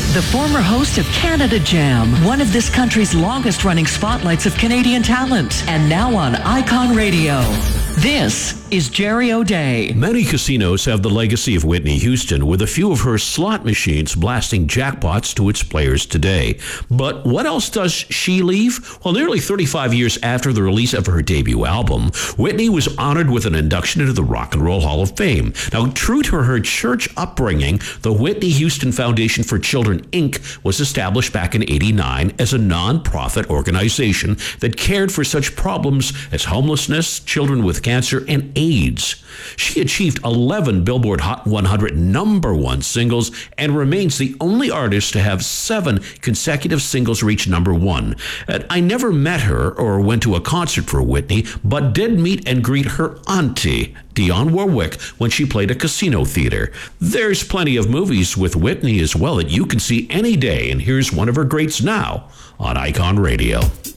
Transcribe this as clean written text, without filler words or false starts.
the former host of Canada Jam, one of this country's longest-running spotlights of Canadian talent, and now on Icon Radio. This is Jerry O'Day. Many casinos have the legacy of Whitney Houston, with a few of her slot machines blasting jackpots to its players today. But what else does she leave? Well, nearly 35 years after the release of her debut album, Whitney was honored with an induction into the Rock and Roll Hall of Fame. Now, true to her church upbringing, the Whitney Houston Foundation for Children, Inc. was established back in '89 as a non-profit organization that cared for such problems as homelessness, children with cancer, and AIDS. She achieved 11 Billboard Hot 100 #1 singles and remains the only artist to have 7 consecutive singles reach #1. I never met her or went to a concert for Whitney, but did meet and greet her auntie, Dionne Warwick, when she played a casino theater. There's plenty of movies with Whitney as well that you can see any day, and here's one of her greats now on Icon Radio.